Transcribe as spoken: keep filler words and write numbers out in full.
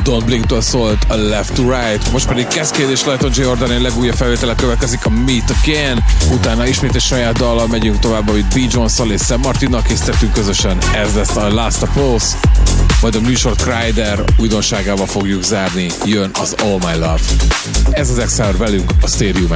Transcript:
Don't Blink-től szólt a Left to Right, most pedig Cascade és Layton Giordani legújabb felvétele következik, a Meet Again, utána ismét egy saját dallal megyünk tovább, amit B. Jones-szal és Sam Martinnal készítettünk közösen, ez lesz a Last of Us, majd a műsort Kryder újdonságával fogjuk zárni, jön az All My Love. Ez az X R velünk a Stereo